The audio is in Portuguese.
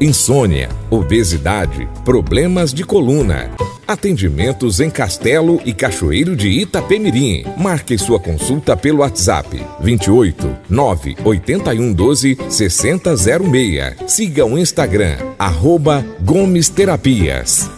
insônia, obesidade, problemas de coluna. Atendimentos em Castelo e Cachoeiro de Itapemirim. Marque sua consulta pelo WhatsApp 28 981 12 6006. Siga o Instagram @Gomes Terapias.